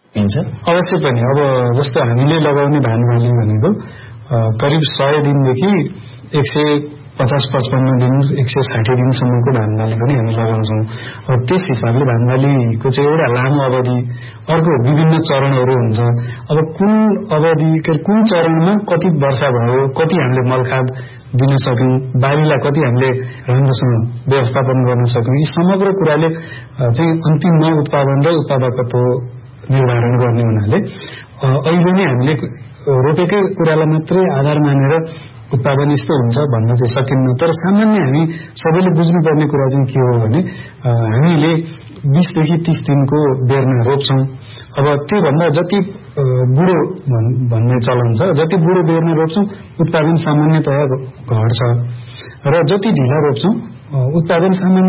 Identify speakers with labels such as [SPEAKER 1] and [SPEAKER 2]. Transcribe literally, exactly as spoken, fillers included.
[SPEAKER 1] दिन्छ?
[SPEAKER 2] अवश्य पनि। अब जस्तो हामीले लगाउने धान बाली भनेको करिब सय दिनदेखि एक सय पचास पचपन्न दिन एक सय साठी दिनसम्मको धान बाली पनि हामी लगाउँछौँ। अब त्यस हिसाबले धान बालीको चाहिँ एउटा लामो अवधि, अर्को विभिन्न चरणहरू हुन्छ। अब कुन अवधि कुन चरणमा कति वर्षा भयो, कति हामीले मलखाद दिन सक्यौं, बालीलाई कति हामीले राम्रोसँग व्यवस्थापन गर्न सक्यौं, यी समग्र कुराले चाहिँ अन्तिममा उत्पादन र उत्पादकत्व निर्धारण गर्ने हुनाले अहिले नै हामीले रोपेकै कुरालाई मात्रै आधार मानेर उत्पादन यस्तो हुन्छ भन्न चाहिँ सकिन्न। तर सामान्य हामी सबैले बुझ्नुपर्ने कुरा चाहिँ के हो भने हामीले बीस देखि तीस दिनको बेरमा रोप्छौं। अब त्योभन्दा जति बुढो भन्ने चलन छ, जति बुढो बेरमा रोप्छौं उत्पादन सामान्यतया घट्छ र जति ढिला रोप्छौं उत्पादन सामान्य